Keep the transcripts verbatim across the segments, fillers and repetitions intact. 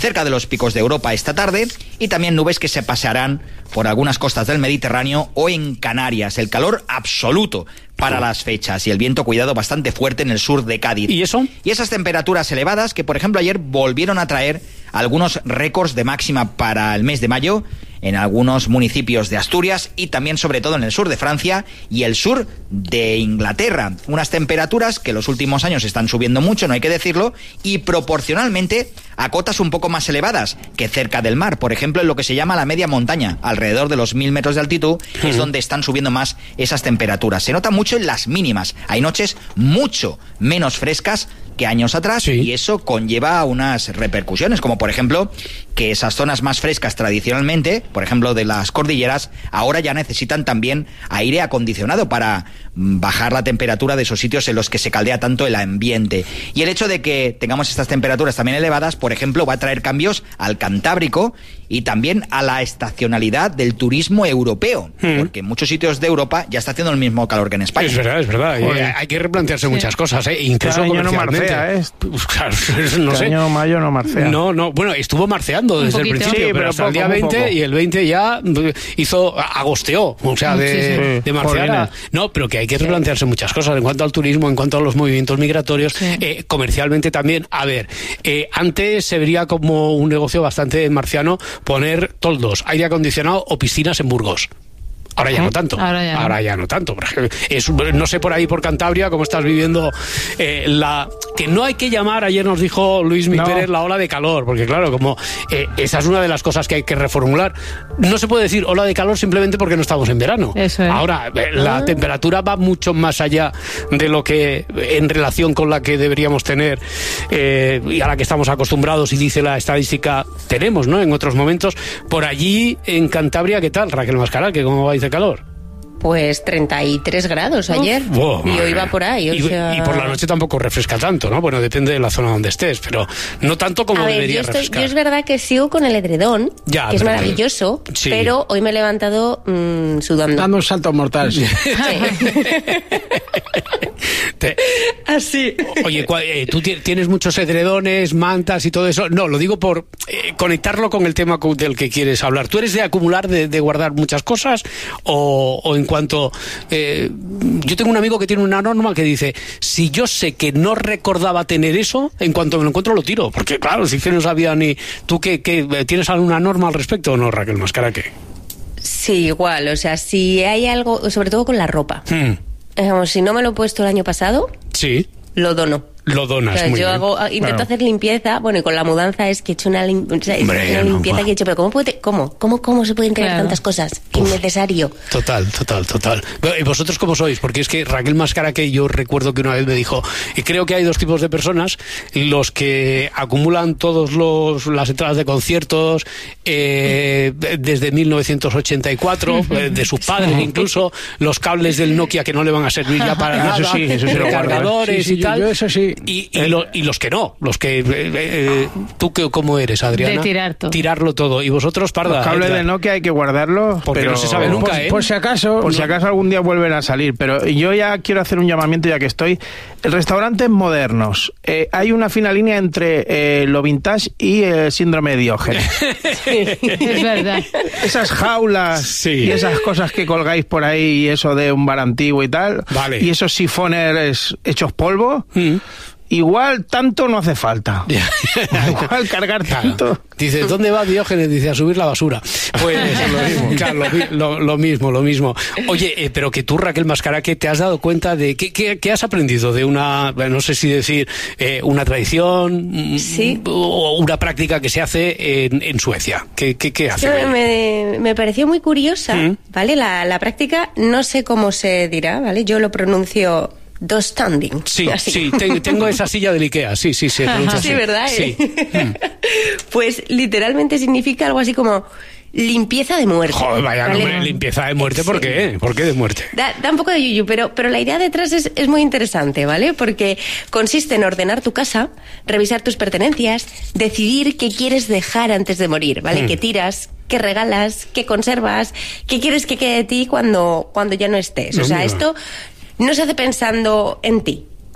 cerca de los picos de Europa esta tarde, y también nubes que se pasarán por algunas costas del Mediterráneo o en Canarias. El calor absoluto para las fechas y el viento, cuidado, bastante fuerte en el sur de Cádiz. ¿Y eso? Y esas temperaturas elevadas que, por ejemplo, ayer volvieron a traer algunos récords de máxima para el mes de mayo en algunos municipios de Asturias y también, sobre todo, en el sur de Francia y el sur de Inglaterra. Unas temperaturas que los últimos años están subiendo mucho, no hay que decirlo, y proporcionalmente a cotas un poco más elevadas que cerca del mar. Por ejemplo, en lo que se llama la media montaña, alrededor de los mil metros de altitud, uh-huh. es donde están subiendo más esas temperaturas. Se nota mucho en las mínimas. Hay noches mucho menos frescas que años atrás, sí. y eso conlleva unas repercusiones, como por ejemplo que esas zonas más frescas tradicionalmente, por ejemplo de las cordilleras, ahora ya necesitan también aire acondicionado para bajar la temperatura de esos sitios en los que se caldea tanto el ambiente. Y el hecho de que tengamos estas temperaturas también elevadas, por ejemplo, va a traer cambios al Cantábrico y también a la estacionalidad del turismo europeo, hmm. porque en muchos sitios de Europa ya está haciendo el mismo calor que en España. Es verdad, es verdad. Oye, hay que replantearse sí. muchas cosas, ¿eh? Incluso cada año no marcea, ¿eh? Pues claro, no este sé. año mayo no marcea. No, no, bueno, estuvo marceando desde el principio, sí, pero, pero hasta poco, el día veinte, poco. Y el veinte ya hizo, agosteó, o sea, de, sí, sí. de marcear a... No, pero que hay que replantearse sí. muchas cosas en cuanto al turismo, en cuanto a los movimientos migratorios, sí. eh, comercialmente también. A ver, eh, antes se vería como un negocio bastante marciano poner toldos, aire acondicionado o piscinas en Burgos. Ahora ya no tanto. Ahora ya no, Ahora ya no tanto. Es, no sé por ahí, por Cantabria, cómo estás viviendo eh, la... Que no hay que llamar, ayer nos dijo Luis Mi no. Pérez, la ola de calor, porque claro, como eh, esa es una de las cosas que hay que reformular. No se puede decir ola de calor simplemente porque no estamos en verano. Eso es. Ahora, eh, la ah. temperatura va mucho más allá de lo que, en relación con la que deberíamos tener eh, y a la que estamos acostumbrados, y dice la estadística, tenemos, ¿no? En otros momentos. Por allí, en Cantabria, ¿qué tal, Raquel Mascaral? ¿Que cómo vais de calor? Pues treinta y tres grados ayer. Oh, y hoy va por ahí. O y, sea... y por la noche tampoco refresca tanto, ¿no? Bueno, depende de la zona donde estés, pero no tanto como a ver, debería yo estoy, refrescar. Yo es verdad que sigo con el edredón, ya, que es maravilloso, sí. pero hoy me he levantado mmm, sudando. Dando un salto mortal. Sí. Te... Así. Oye, eh, ¿tú tienes muchos edredones, mantas y todo eso? No, lo digo por eh, conectarlo con el tema del que quieres hablar. ¿Tú eres de acumular, de, de guardar muchas cosas? O, o en cuanto... Eh, yo tengo un amigo que tiene una norma que dice, si yo sé que no recordaba tener eso, en cuanto me lo encuentro lo tiro. Porque claro, si que no sabía ni... ¿Tú qué, qué tienes alguna norma al respecto o no, Raquel Mascara? ¿Qué? Sí, igual. O sea, si hay algo, sobre todo con la ropa. Hmm. Digamos, si no me lo he puesto el año pasado, sí, lo dono. Lo donas, o sea, muy yo bien. hago, intento claro. hacer limpieza, bueno, y con la mudanza es que he hecho una, lim... o sea, Hombre, una no, limpieza no, que he hecho, pero ¿cómo puede, cómo, cómo, cómo se pueden tener claro. tantas cosas? Uf, innecesario. Total, total, total. ¿Y vosotros cómo sois? Porque es que Raquel Mascara, que yo recuerdo que una vez me dijo, y creo que hay dos tipos de personas, los que acumulan todos los las entradas de conciertos eh, desde mil novecientos ochenta y cuatro, eh, de sus padres incluso, los cables del Nokia que no le van a servir ya para nada, eso sí, eso sí, los cargadores sí, sí, y tal. Yo, yo eso sí. Y, y, lo, y los que no, los que... Eh, eh, ¿Tú qué, cómo eres, Adriana? De tirar todo. Tirarlo todo. ¿Y vosotros, Parda? Los cables de Nokia hay que guardarlos. Porque pero no se sabe nunca, por, ¿eh? Por si acaso, por no. si acaso algún día vuelven a salir. Pero yo ya quiero hacer un llamamiento ya que estoy. Restaurantes modernos. Eh, hay una fina línea entre eh, lo vintage y el síndrome de Diógenes. Sí, es verdad. Esas jaulas sí. y esas cosas que colgáis por ahí y eso de un bar antiguo y tal. Vale. Y esos sifones hechos polvo. Mm. Igual tanto no hace falta. Igual cargar tanto. Claro. Dice, ¿dónde va Diógenes? Dice, a subir la basura. Pues lo mismo, claro, lo, lo, lo mismo, lo mismo. Oye, eh, pero que tú, Raquel Mascara, que te has dado cuenta de qué que, que has aprendido de una, no sé si decir, eh, una tradición sí. o una práctica que se hace en, en Suecia. ¿Qué, qué, qué hace? Me, me pareció muy curiosa, ¿Mm? ¿vale? La, la práctica, no sé cómo se dirá, ¿vale? Yo lo pronuncio... Dos standing. Sí, así. sí, te, tengo esa silla del Ikea, sí, sí, sí. Sí, ¿verdad? Sí. ¿Eh? Pues literalmente significa algo así como limpieza de muerte. Joder, vaya, ¿vale? Nombre, limpieza de muerte, ¿por sí. qué? ¿Por qué de muerte? Da, da un poco de yuyu, pero, pero la idea detrás es, es muy interesante, ¿vale? Porque consiste en ordenar tu casa, revisar tus pertenencias, decidir qué quieres dejar antes de morir, ¿vale? Hmm. ¿Qué tiras? ¿Qué regalas? ¿Qué conservas? ¿Qué quieres que quede de ti cuando, cuando ya no estés? No, o sea, mira. Esto... no se hace pensando en ti,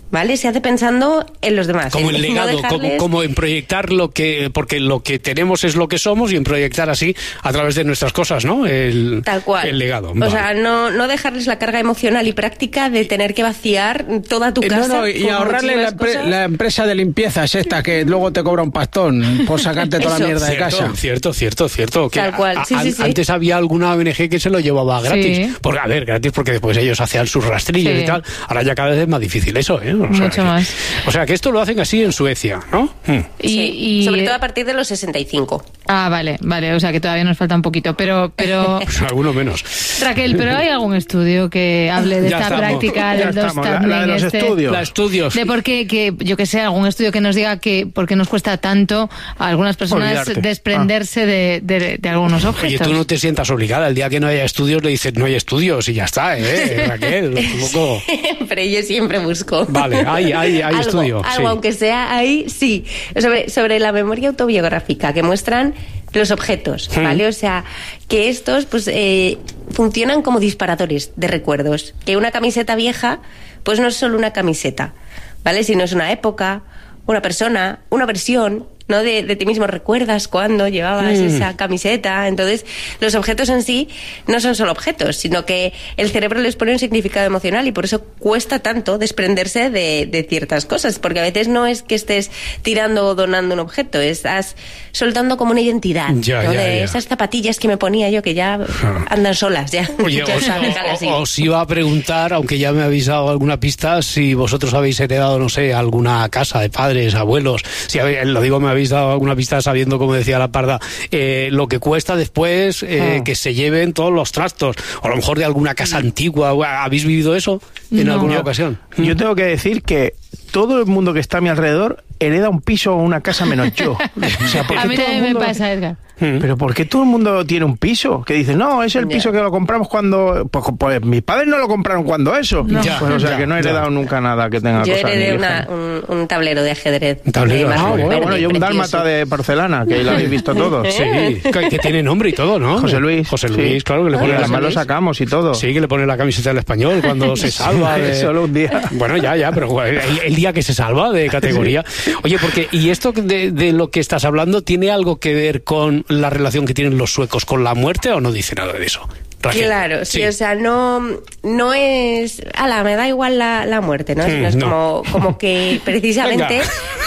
¿vale? Se hace pensando en los demás. Como en, el legado, no dejarles... como, como en proyectar lo que, porque lo que tenemos es lo que somos, y en proyectar así a través de nuestras cosas, ¿no? El, Tal cual. El legado. O Vale. sea, no, no dejarles la carga emocional y práctica de tener que vaciar toda tu Eh, casa. no, no, y ahorrarle la, empre- la empresa de limpieza es esta que luego te cobra un pastón por sacarte toda Eso. la mierda de Cierto, casa. cierto, cierto, cierto. Que Tal cual, a- sí, a- sí, sí. Antes había alguna O N G que se lo llevaba gratis. Sí. Porque, a ver, gratis porque después ellos hacían sus rastrillos Sí. y tal. Ahora ya cada vez es más difícil eso, ¿eh? O sea, Mucho que- más. O sea, que esto lo hacen así en Suecia, ¿no? Hmm. Y, Sí, y- sobre todo a partir de los sesenta y cinco. Ah, vale, vale, o sea que todavía nos falta un poquito, pero, pero Pues alguno menos. Raquel, ¿pero hay algún estudio que hable de Ya esta estamos, práctica ya del dos estamos, la- la de los este? estudios. La estudios. De por qué, que, yo que sé, algún estudio que nos diga que por qué nos cuesta tanto a algunas personas Olvidarte. desprenderse de, de, de algunos Oye, objetos. tú no te sientas obligada. El día que no haya estudios le dices no hay estudios y ya está, ¿eh? Raquel, un poco... Pero yo siempre busco. Vale, hay, hay, hay algo, estudio. Algo, sí. aunque sea ahí, sí. Sobre, sobre la memoria autobiográfica, que muestran los objetos, Hmm. ¿vale? O sea, que estos, pues, eh, funcionan como disparadores de recuerdos. Que una camiseta vieja, pues no es solo una camiseta, ¿vale? Sino es una época, una persona, una versión, ¿no? De, de ti mismo. ¿Recuerdas cuando llevabas Mm. esa camiseta? Entonces, los objetos en sí no son solo objetos, sino que el cerebro les pone un significado emocional y por eso cuesta tanto desprenderse de, de ciertas cosas, porque a veces no es que estés tirando o donando un objeto, estás soltando como una identidad, Ya, ¿no? ya, de ya. esas zapatillas que me ponía yo que ya andan solas, ya. Oye, Ya os, saben, déjala así. os iba a preguntar, aunque ya me habéis dado alguna pista, si vosotros habéis heredado, no sé, alguna casa de padres, abuelos. Si habéis, lo digo, me habéis dado alguna pista sabiendo, como decía la Parda, eh, lo que cuesta después eh, Ah. que se lleven todos los trastos. O a lo mejor de alguna casa antigua. ¿Habéis vivido eso en No. alguna Yo- ocasión? Yo tengo que decir que todo el mundo que está a mi alrededor hereda un piso o una casa menos yo. O sea, porque A mí todo el también me mundo- pasa, Edgar. Pero ¿por qué todo el mundo tiene un piso? Que dice, no, es el Ya. piso que lo compramos cuando... Pues, pues mis padres no lo compraron cuando eso. No. Ya, Pues, o sea, ya, que no he ya. heredado nunca nada que tenga Yo cosas de mi heredé vieja. una, un, un tablero de ajedrez. Un tablero, de ah, marfil bueno, verde, Bueno, yo un precioso. dálmata de porcelana, que lo habéis visto todos. Sí, que, que tiene nombre y todo, ¿no? José Luis. José sí. Luis, claro, que le Y pone la además lo Luis. sacamos y todo. Sí, que le pone la camiseta del español cuando se salva. De... Solo un día. Bueno, ya, ya, pero bueno, el, el día que se salva de categoría. Oye, porque, ¿y esto de, de lo que estás hablando tiene algo que ver con la relación que tienen los suecos con la muerte o no dice nada de eso? Raquel. Claro, sí, o sea, no, no es... Ala, me da igual la, la muerte, ¿no? Mm, Sino es no. como, como que precisamente...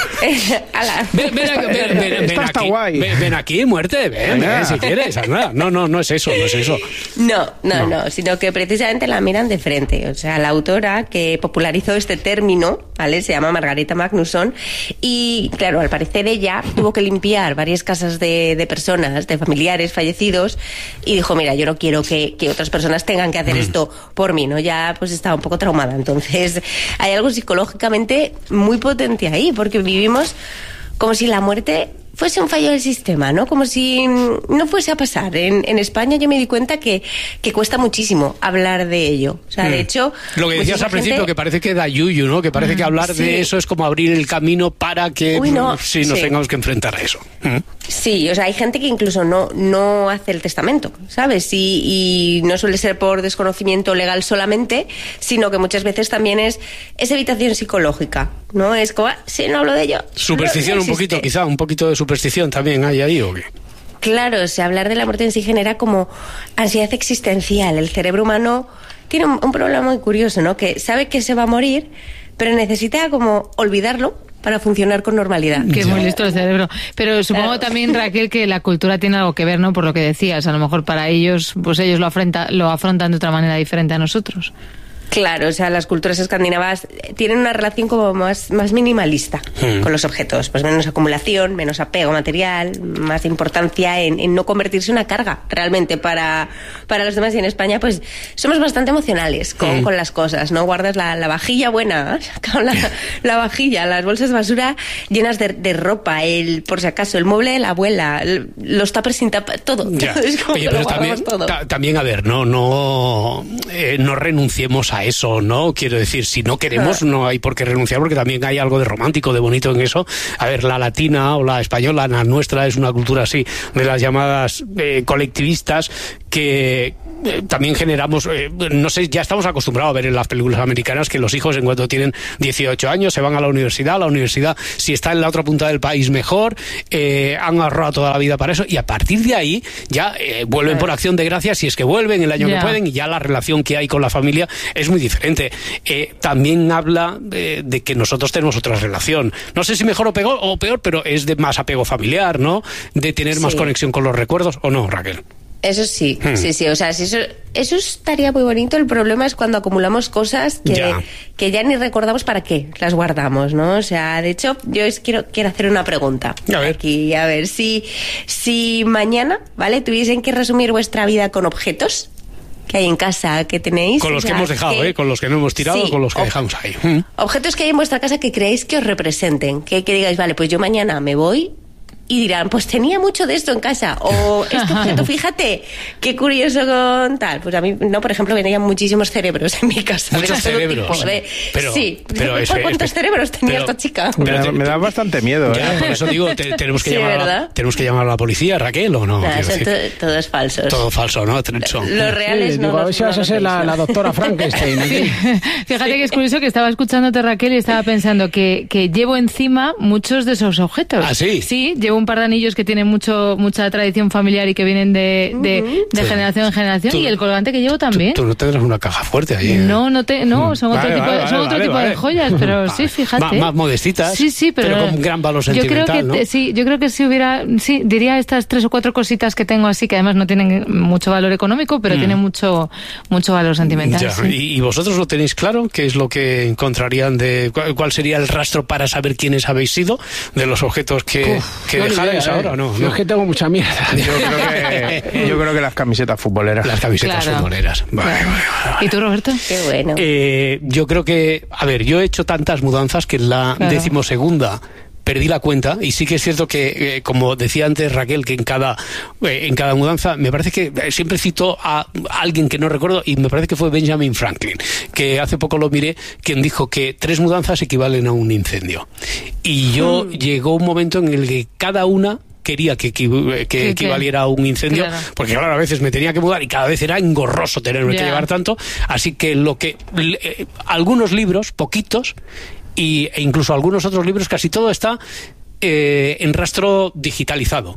ala. Ven, ven, aquí, ven, ven, ven Esta está aquí, guay. ven, ven aquí, muerte, ven, Venga. ven, si quieres, anda. No, no, no es eso, no es eso. No, no, No. no, sino que precisamente la miran de frente. O sea, la autora que popularizó este término, ¿vale? Se llama Margareta Magnusson y, claro, al parecer ella tuvo que limpiar varias casas de, de personas, de familiares fallecidos y dijo, mira, yo no quiero que, que otras personas tengan que hacer esto por mí, ¿no? Ya pues estaba un poco traumada. Entonces, hay algo psicológicamente muy potente ahí, porque vivimos como si la muerte fuese un fallo del sistema, ¿no? Como si no fuese a pasar. En, en España yo me di cuenta que, que cuesta muchísimo hablar de ello. O sea, de hecho... Lo que decías muchísima al principio, gente- que parece que da yuyu, ¿no? Que parece que hablar sí. de eso es como abrir el camino para que Uy, no, sí, nos sí. tengamos que enfrentar a eso. ¿Mm? Sí, o sea, hay gente que incluso no, no hace el testamento, ¿sabes? Y, y no suele ser por desconocimiento legal solamente, sino que muchas veces también es, es evitación psicológica, ¿no? Es como, ah, si no hablo de ello... Superstición no- no un poquito, existe. quizá, un poquito de superstición también hay ahí, ¿o qué? Claro, o sea, hablar de la muerte en sí genera como ansiedad existencial. El cerebro humano tiene un, un problema muy curioso, ¿no? Que sabe que se va a morir, pero necesita como olvidarlo para funcionar con normalidad. Que es muy listo el cerebro. Pero supongo Claro. también, Raquel, que la cultura tiene algo que ver, ¿no? Por lo que decías. A lo mejor para ellos, pues ellos lo, afrenta, lo afrontan de otra manera diferente a nosotros. Claro, o sea, las culturas escandinavas tienen una relación como más, más minimalista Hmm. con los objetos. Pues menos acumulación, menos apego material, más importancia en, en no convertirse en una carga realmente para, para los demás. Y en España, pues, somos bastante emocionales con, Hmm. con las cosas, ¿no? Guardas la, la vajilla buena, con la, la vajilla, las bolsas de basura llenas de, de ropa, el, por si acaso, el mueble de la abuela, el- los tuppers sin tapa, todo. Ya. Es como Oye, que lo pero también, guardamos todo. ta- también, a ver, no, no, eh, no renunciemos a eso, ¿no? Quiero decir, si no queremos, no hay por qué renunciar, porque también hay algo de romántico, de bonito en eso. A ver, la latina o la española, la nuestra, es una cultura así, de las llamadas eh, colectivistas, que eh, también generamos, eh, no sé, ya estamos acostumbrados a ver en las películas americanas que los hijos en cuanto tienen dieciocho años se van a la universidad, la universidad si está en la otra punta del país mejor, eh, han ahorrado toda la vida para eso y a partir de ahí ya eh, vuelven por acción de gracias si es que vuelven el año yeah. que pueden y ya la relación que hay con la familia es muy diferente. Eh, también habla de, de que nosotros tenemos otra relación, no sé si mejor o peor, o peor, pero es de más apego familiar, ¿no? De tener sí. más conexión con los recuerdos, ¿o no, Raquel? Eso sí, hmm. sí, sí, o sea, si eso, eso estaría muy bonito. El problema es cuando acumulamos cosas que ya. que ya ni recordamos para qué las guardamos, ¿no? O sea, de hecho, yo es, quiero, quiero hacer una pregunta. A ver. Aquí, a ver, si, si mañana, ¿vale? Tuviesen que resumir vuestra vida con objetos que hay en casa, que tenéis. Con los o sea, que hemos dejado, que, ¿eh? Con los que no hemos tirado, sí, con los que ob- dejamos ahí. Hmm. Objetos que hay en vuestra casa que creéis que os representen, que, que digáis, vale, pues yo mañana me voy y dirán, pues tenía mucho de esto en casa, o este objeto, fíjate, qué curioso con tal. Pues a mí, no, por ejemplo, venían muchísimos cerebros en mi casa. Muchos cerebros. De, pero, sí, pero eso, ¿cuántos es, cerebros tenía pero, esta chica? Me da, me da bastante miedo. Ya, ¿eh? por eso digo, te, tenemos, que sí, llamar a la, tenemos que llamar a la policía, Raquel, ¿o no? Nah, son to, todo es falso. Todo falso, ¿no? Son. Los reales sí, no. Digo, a ver si vas a ser la, la doctora Frankenstein. Sí. Fíjate sí. que es curioso que estaba escuchándote, Raquel, y estaba pensando que, que llevo encima muchos de esos objetos. ¿Ah, sí? Sí, llevo un par de anillos que tienen mucho mucha tradición familiar y que vienen de, de, de sí. generación en generación, tú, y el colgante que llevo también. Tú, tú no tendrás una caja fuerte ahí. ¿eh? No, no, te, no son vale, otro tipo, vale, de, son vale, otro vale, tipo vale. de joyas, pero vale. sí, fíjate. Más, más modestitas, sí, sí, pero, pero con gran valor sentimental, yo creo que, ¿no? Sí, yo creo que si hubiera, sí, diría estas tres o cuatro cositas que tengo así, que además no tienen mucho valor económico, pero mm. tienen mucho, mucho valor sentimental. Ya. Sí. ¿Y, ¿Y vosotros lo tenéis claro? ¿Qué es lo que encontrarían de, cuál, cuál sería el rastro para saber quiénes habéis sido de los objetos que, Uf, que dejarais ahora, ¿no? Yo no. es que tengo mucha mierda. Yo creo que, yo creo que las camisetas futboleras. Las camisetas claro. futboleras. Vale, claro. vale, vale. ¿Y tú, Roberto? Qué bueno. Eh, yo creo que, a ver, yo he hecho tantas mudanzas que en la claro. decimosegunda perdí la cuenta, y sí que es cierto que, eh, como decía antes Raquel, que en cada eh, en cada mudanza, me parece que eh, siempre cito a alguien que no recuerdo, y me parece que fue Benjamin Franklin, que hace poco lo miré, quien dijo que tres mudanzas equivalen a un incendio. Y yo mm. llegó un momento en el que cada una quería que, que, que equivaliera a un incendio, claro. porque claro, a veces me tenía que mudar y cada vez era engorroso tenerme yeah. que llevar tanto, así que lo que eh, algunos libros, poquitos, y, e incluso algunos otros libros, casi todo está eh, en rastro digitalizado.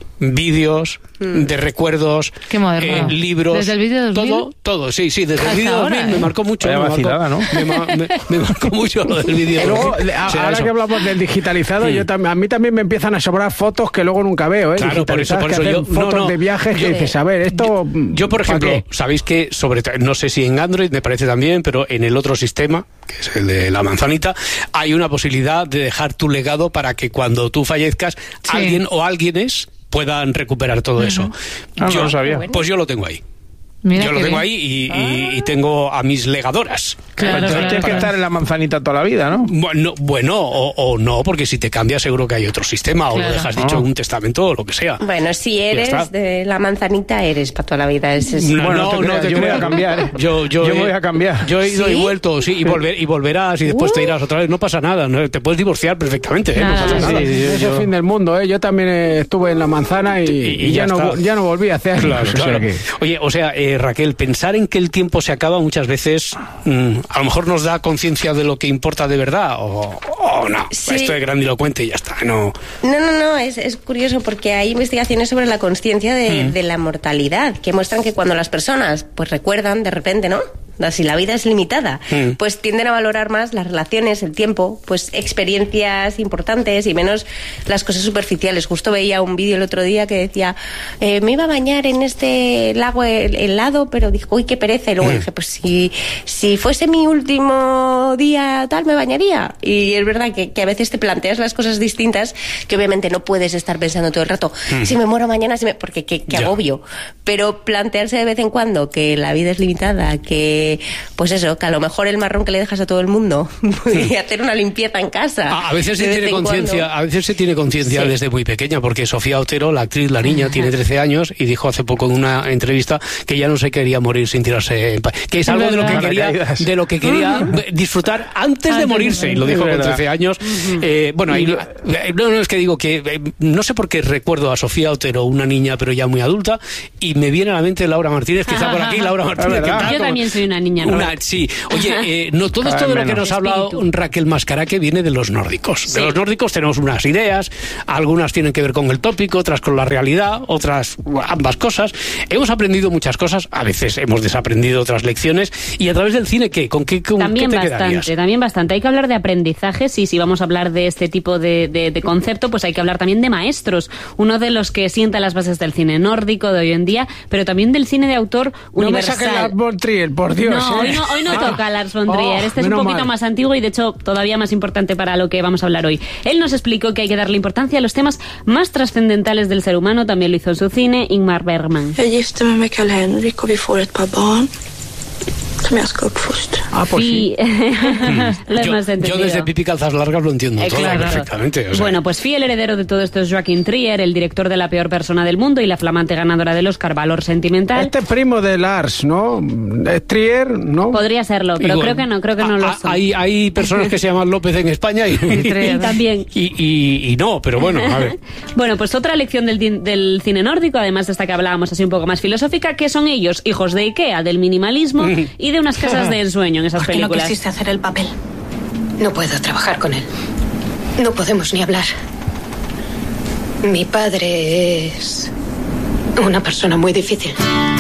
Vídeos, mm. de recuerdos, eh, libros, ¿Desde el vídeo dos mil? todo, todo, sí, sí, desde el vídeo dos mil eh? me marcó mucho. Me vacilada, marcó, ¿no? me, me, me marcó mucho lo del vídeo. Luego, ahora eso. que hablamos del digitalizado, mm. yo tam- a mí también me empiezan a sobrar fotos que luego nunca veo, ¿eh? Claro, por eso, por eso yo, fotos no, no, de viajes yo, que dices, a ver, esto... Yo, yo por ejemplo, sabéis que, sobre no sé si en Android, me parece también, pero en el otro sistema, que es el de la manzanita, hay una posibilidad de dejar tu legado para que cuando tú fallezcas, sí. alguien o alguienes puedan recuperar todo uh-huh. eso. Ah, yo no lo sabía. Pues yo lo tengo ahí. Mira yo lo tengo bien. ahí y, ah. y, y tengo a mis legadoras. Claro, Entonces claro, tienes claro. que estar en la manzanita toda la vida, ¿no? Bueno, bueno o, o no, porque si te cambias seguro que hay otro sistema, claro. o lo dejas dicho en oh. un testamento o lo que sea. Bueno, si eres de la manzanita, eres para toda la vida. Es, es... No, bueno, no, te no te yo creo. voy a cambiar. ¿eh? Yo, yo, yo he, voy a cambiar. Yo he ido ¿Sí? y vuelto, sí, y, volver, y volverás y después uh. te irás otra vez. No pasa nada, no, te puedes divorciar perfectamente, ¿eh? Ah, no pasa sí, nada. Sí, sí, es el fin del mundo, ¿eh? Yo también estuve en la manzana y, y, y, y ya, ya, no, ya no volví a hacer. Claro, claro. Oye, o sea, eh, Raquel, pensar en que el tiempo se acaba muchas veces, mmm, a lo mejor nos da conciencia de lo que importa de verdad, o, o no, sí. esto es grandilocuente y ya está. No, no, no, no es, es curioso porque hay investigaciones sobre la conciencia de, mm. de la mortalidad que muestran que cuando las personas pues recuerdan de repente, ¿no? Si la vida es limitada, mm. pues tienden a valorar más las relaciones, el tiempo, pues experiencias importantes y menos las cosas superficiales. Justo veía un vídeo el otro día que decía, eh, me iba a bañar en este lago helado, pero dije, uy, qué pereza. Y luego mm. dije, pues si, si fuese mi último día tal, me bañaría. Y es verdad que, que a veces te planteas las cosas distintas, que obviamente no puedes estar pensando todo el rato, mm. si me muero mañana, si me... porque qué, qué agobio. Pero plantearse de vez en cuando que la vida es limitada, que que, pues eso, que a lo mejor el marrón que le dejas a todo el mundo podría hacer una limpieza en casa. A, a veces se tiene conciencia, a veces se tiene conciencia sí. desde muy pequeña, porque Sofía Otero, la actriz, la niña, tiene trece años y dijo hace poco en una entrevista que ya no se quería morir sin tirarse el pa- que es algo de lo que quería, de lo que quería disfrutar antes de morirse, y lo dijo con trece años. Eh, bueno, ahí, no, no es que digo que eh, no sé por qué recuerdo a Sofía Otero, una niña pero ya muy adulta, y me viene a la mente Laura Martínez, que está por aquí, Laura Martínez. Que Yo como, también soy una niña. Una, sí. Oye, eh, no todo esto de lo que nos ha hablado Raquel Mascaraque viene de los nórdicos. Sí. De los nórdicos tenemos unas ideas, algunas tienen que ver con el tópico, otras con la realidad, otras ambas cosas. Hemos aprendido muchas cosas, a veces hemos desaprendido otras lecciones, y a través del cine, ¿qué? ¿Con qué, con, también ¿qué te bastante, quedarías? También bastante. Hay que hablar de aprendizajes, y si vamos a hablar de este tipo de, de, de concepto, pues hay que hablar también de maestros. Uno de los que sienta las bases del cine nórdico de hoy en día, pero también del cine de autor universal. No me saque Lars von Trier, por Dios. No, ¿eh? hoy no, hoy no ah. toca Lars von Trier. Oh, este es un poquito mal. más antiguo y de hecho todavía más importante para lo que vamos a hablar hoy. Él nos explicó que hay que darle importancia a los temas más trascendentales del ser humano. También lo hizo en su cine Ingmar Bergman. Jag gifte mig med Karl-Henrik och vi får ett par barn som jag ska uppfostra. Ah, pues sí. Lo yo, hemos entendido. yo desde Pipi Calzas Largas lo entiendo Eh, todo claro. perfectamente. O sea. Bueno, pues fiel heredero de todo esto es Joaquín Trier, el director de La peor persona del mundo y la flamante ganadora del Oscar Valor Sentimental. Este primo de Lars, ¿no? Es Trier, ¿no? Podría serlo, pero Igual. creo que no, creo que no a, lo a, son. Hay, hay personas que se llaman López en España y, Y también. Y, y, y no, pero bueno, a ver. Bueno, pues otra lección del, del cine nórdico, además de esta que hablábamos así un poco más filosófica, que son ellos, hijos de Ikea, del minimalismo y de unas casas de ensueño en esas ¿Por qué películas. no quisiste hacer el papel? No puedo trabajar con él. No podemos ni hablar. Mi padre es una persona muy difícil.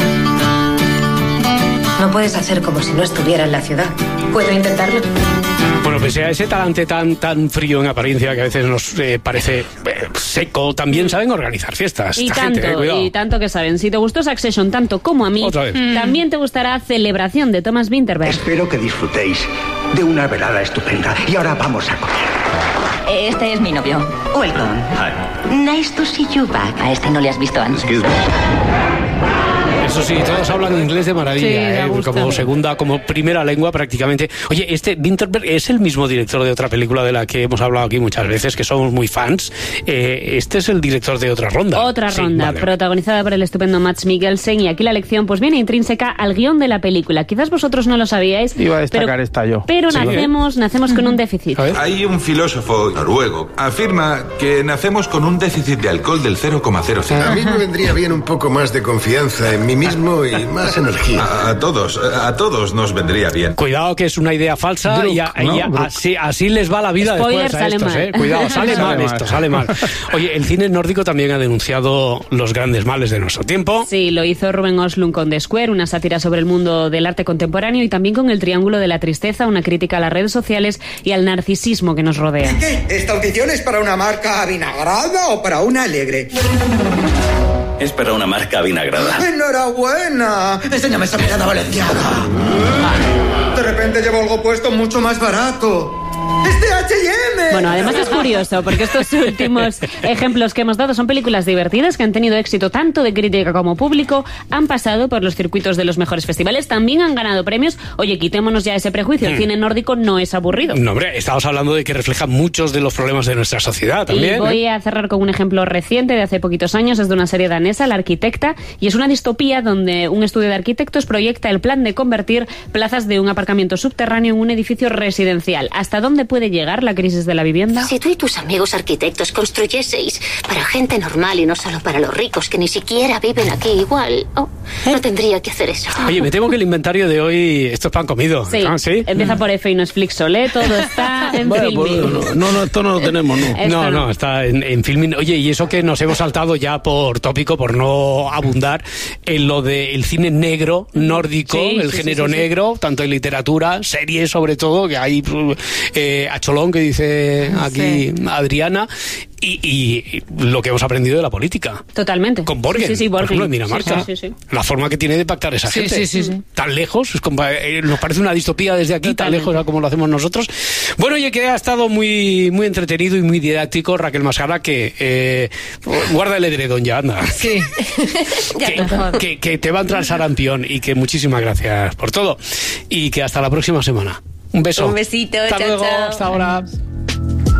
No puedes hacer como si no estuviera en la ciudad. ¿Puedo intentarlo? Bueno, pese a ese talante tan tan frío en apariencia que a veces nos eh, parece eh, seco, también saben organizar fiestas. Y esta tanto, gente, eh, cuidado. y tanto que saben. Si te gustó Succession tanto como a mí, Otra vez. también te gustará Celebración de Thomas Vinterberg. Espero que disfrutéis de una velada estupenda. Y ahora vamos a comer. Este es mi novio. Welcome. Hi. Nice to see you back. A este no le has visto antes. Excuse me. Eso sí, todos hablan inglés de maravilla, Sí, ¿eh? da gusto. Como segunda, como primera lengua prácticamente. Oye, este Vinterberg es el mismo director de otra película de la que hemos hablado aquí muchas veces, que somos muy fans. Eh, este es el director de Otra Ronda. Otra Sí, ronda, vale. protagonizada por el estupendo Mads Mikkelsen, y aquí la lección pues viene intrínseca al guión de la película. Quizás vosotros no lo sabíais. Iba a destacar pero, esta yo. Pero Sí, nacemos, nacemos con un déficit. A ver. Hay un filósofo noruego. Afirma que nacemos con un déficit de alcohol del cero coma cero cinco. A mí me vendría bien un poco más de confianza en mí mismo y más energía. A, a todos, a todos nos vendría bien. Cuidado que es una idea falsa. Druk, y, a- ¿no? y a- Druk. así, así les va la vida Spoiler, después a sale estos, mal. ¿eh? Cuidado, sale Sale mal mal. esto, sale mal. Oye, el cine nórdico también ha denunciado los grandes males de nuestro tiempo. Sí, lo hizo Ruben Östlund con The Square, una sátira sobre el mundo del arte contemporáneo, y también con El Triángulo de la Tristeza, una crítica a las redes sociales y al narcisismo que nos rodea. ¿Qué? ¿Esta audición es para una marca avinagrada o para una alegre? Es para una marca avinagrada. ¡Enhorabuena! Enséñame esa mirada valenciana. De repente llevo algo puesto mucho más barato. ¡Es de H y M! Bueno, además es curioso, porque estos últimos ejemplos que hemos dado son películas divertidas que han tenido éxito tanto de crítica como público, han pasado por los circuitos de los mejores festivales, también han ganado premios. Oye, quitémonos ya ese prejuicio, el Mm. cine nórdico no es aburrido. No, hombre, estamos hablando de que refleja muchos de los problemas de nuestra sociedad también. Y voy ¿eh? a cerrar con un ejemplo reciente de hace poquitos años, es de una serie danesa, La Arquitecta, y es una distopía donde un estudio de arquitectos proyecta el plan de convertir plazas de un aparcamiento subterráneo en un edificio residencial. ¿Hasta dónde puede llegar la crisis de la vivienda? Si tú y tus amigos arquitectos construyeseis para gente normal y no solo para los ricos que ni siquiera viven aquí, igual oh, no tendría que hacer eso. Oye, me temo que el inventario de hoy, esto es pan comido. Sí, ¿Ah, ¿sí? empieza por F y no es Flixolé, todo está en Bueno, Filmin. pues, no, no, esto no lo tenemos, ¿no? Esto No, no. no, está en, en Filmin. Oye, y eso que nos hemos saltado ya por tópico, por no abundar en lo del cine negro, nórdico, Sí, el sí, género sí, sí, sí. negro, tanto en literatura, series sobre todo, que hay eh, a Cholón que dice aquí Sí. Adriana. Y, y lo que hemos aprendido de la política. Totalmente. Con Borgen, sí, sí, sí, por ejemplo, en Borgen. Dinamarca. Sí, sí, sí, sí. La forma que tiene de pactar esa Sí, gente. sí, sí, sí. Tan lejos, es como, eh, nos parece una distopía desde aquí, Totalmente. tan lejos a como lo hacemos nosotros. Bueno, oye, que ha estado muy, muy entretenido y muy didáctico, Raquel Mascara, que eh, guarda el edredón ya, anda. Sí. que, que, que te va a entrar sarampión y que muchísimas gracias por todo. Y que hasta la próxima semana. Un beso. Un besito, Hasta chao, luego, chao. hasta ahora.